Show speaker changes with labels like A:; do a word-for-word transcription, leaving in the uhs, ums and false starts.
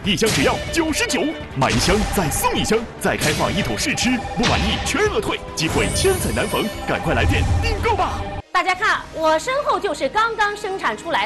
A: 一箱只要九十九，买一箱再送一箱，再开放一桶试吃，不满意全额退，机会千载难逢，赶快来电订购吧！
B: 大家看，我身后就是刚刚生产出来